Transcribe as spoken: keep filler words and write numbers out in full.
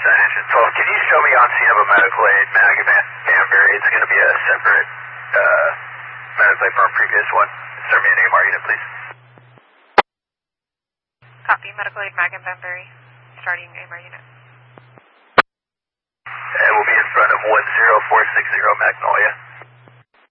San Engine twelve. Can you show me on scene of a medical aid, Magavan Banbury? It's going to be a separate uh, medical aid from a previous one. Start me an A M R unit, please. Copy, medical aid Magavan Banbury. Starting A M R unit. And we'll be in front of one zero four six zero Magnolia.